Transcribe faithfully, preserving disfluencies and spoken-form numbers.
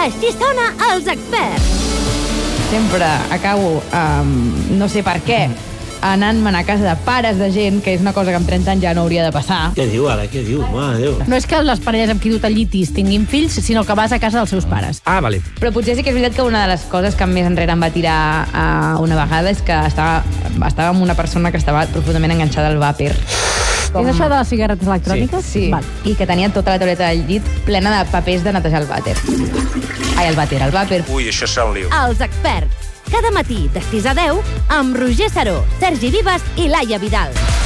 Així sona Els Experts. Sempre acabo, um, no sé per què, anant-me'n a casa de pares de gent, que és una cosa que amb trenta anys ja no hauria de passar. Què diu ara? Què diu? Mare de Déu. No és que les parelles amb qui tu t'allitis tinguin fills, sinó que vas a casa dels seus pares. Ah, vale. Però potser sí que és veritat que una de les coses que més enrere em va tirar uh, una vegada és que estava, estava amb una persona que estava profundament enganxada al vàper. Com... És això de les cigarretes electròniques? Sí, Val. I que tenia tota la tauleta del llit plena de papers de netejar el vàter. Ai, el vàter, el vàper. Ui, això serà un liu. Els Experts. Cada matí de sis a deu amb Roger Saró, Sergi Vives i Laia Vidal.